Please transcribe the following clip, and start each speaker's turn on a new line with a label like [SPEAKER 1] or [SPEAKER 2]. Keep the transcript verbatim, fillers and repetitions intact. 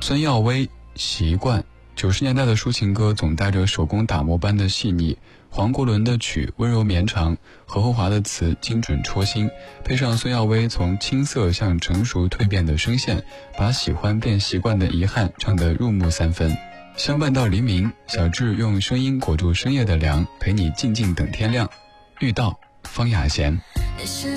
[SPEAKER 1] 孙耀威习惯。九十年代的抒情歌总带着手工打磨般的细腻，黄国伦的曲温柔绵长，何厚华的词精准戳心，配上孙耀威从青涩向成熟蜕变的声线，把喜欢变习惯的遗憾唱得入木三分。相伴到黎明，小智用声音裹住深夜的凉，陪你静静等天亮。遇到方雅贤。